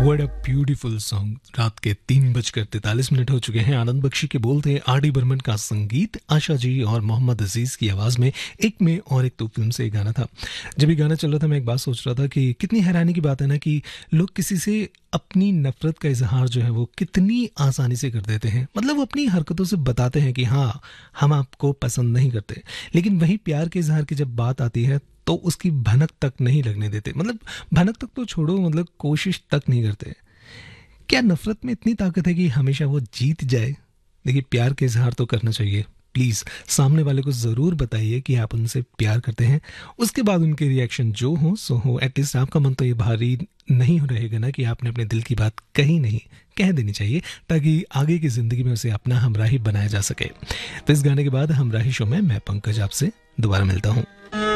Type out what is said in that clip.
What a beautiful song. रात के 3:43 हो चुके हैं। आनंद बख्शी के बोल थे, आर डी बर्मन का संगीत, आशा जी और मोहम्मद अजीज की आवाज में एक में और एक तो फिल्म से एक गाना था। जब ये गाना चल रहा था मैं एक बात सोच रहा था कि कितनी हैरानी की बात है ना कि लोग किसी से अपनी नफरत का इजहार जो है वो कितनी आसानी से कर देते हैं। मतलब वो अपनी हरकतों से बताते हैं कि हाँ, हम आपको पसंद नहीं करते, लेकिन वही प्यार के इजहार की जब बात आती है तो उसकी भनक तक नहीं लगने देते। मतलब भनक तक तो छोड़ो, मतलब कोशिश तक नहीं करते। क्या नफरत में इतनी ताकत है कि हमेशा वो जीत जाए? देखिए, प्यार के इजहार तो करना चाहिए। प्लीज़ सामने वाले को ज़रूर बताइए कि आप उनसे प्यार करते हैं। उसके बाद उनके रिएक्शन जो हो सो हो, एटलीस्ट आपका मन तो ये भारी नहीं रहेगा ना कि आपने अपने दिल की बात कही नहीं, कह देनी चाहिए, ताकि आगे की ज़िंदगी में उसे अपना हमराही बनाया जा सके। तो इस गाने के बाद हमराही शो में मैं पंकज आपसे दोबारा मिलता हूँ।